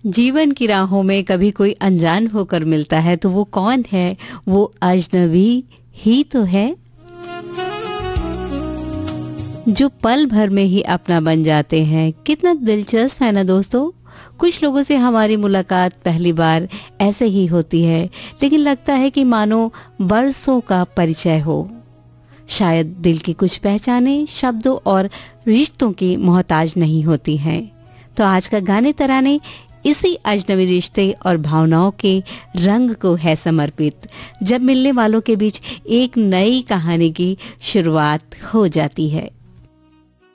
जीवन की राहों में कभी कोई अनजान होकर मिलता है तो वो कौन है? वो अजनबी ही तो है जो पल भर में ही अपना बन जाते हैं। कितना दिलचस्प है ना दोस्तों। कुछ लोगों से हमारी मुलाकात पहली बार ऐसे ही होती है, लेकिन लगता है कि मानो बरसों का परिचय हो। शायद दिल की कुछ पहचाने शब्दों और रिश्तों की मोहताज नहीं होती हैं। तो आज का गाने तराने इसी अजनबी रिश्ते और भावनाओं के रंग को है समर्पित, जब मिलने वालों के बीच एक नई कहानी की शुरुआत हो जाती है।